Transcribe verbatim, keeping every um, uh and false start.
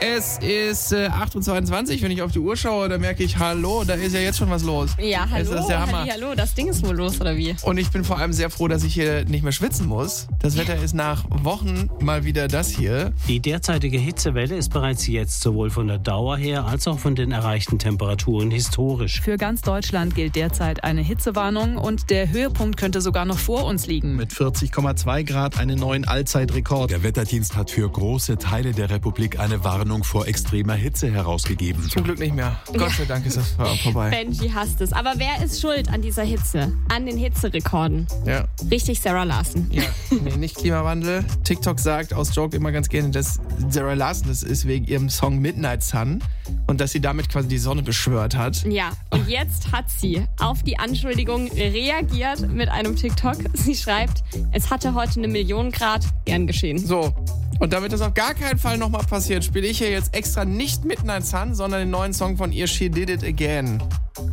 Es ist äh, acht Uhr zweiundzwanzig, wenn ich auf die Uhr schaue, da merke ich, hallo, da ist ja jetzt schon was los. Ja, hallo, das ist der Hammer. Halli, hallo, das Ding ist wohl los, oder wie? Und ich bin vor allem sehr froh, dass ich hier nicht mehr schwitzen muss. Das Wetter ist nach Wochen mal wieder das hier. Die derzeitige Hitzewelle ist bereits jetzt sowohl von der Dauer her als auch von den erreichten Temperaturen historisch. Für ganz Deutschland gilt derzeit eine Hitzewarnung und der Höhepunkt könnte sogar noch vor uns liegen. Mit vierzig Komma zwei Grad einen neuen Allzeitrekord. Der Wetterdienst hat für große Teile der Republik eine Warnung vor extremer Hitze herausgegeben. Zum Glück nicht mehr. Gott sei Dank ist das vorbei. Benji hasst es. Aber wer ist schuld an dieser Hitze? An den Hitzerekorden? Ja. Richtig, Sarah Larson. Ja, nee, nicht Klimawandel. TikTok sagt aus Joke immer ganz gerne, dass Sarah Larson das ist wegen ihrem Song Midnight Sun und dass sie damit quasi die Sonne beschwört hat. Ja, und jetzt hat sie auf die Anschuldigung reagiert mit einem TikTok. Sie schreibt, es hatte heute eine Million Grad, gern geschehen. So, und damit das auf gar keinen Fall nochmal passiert, spiele ich hier jetzt extra nicht Midnight Sun, sondern den neuen Song von ihr, She Did It Again.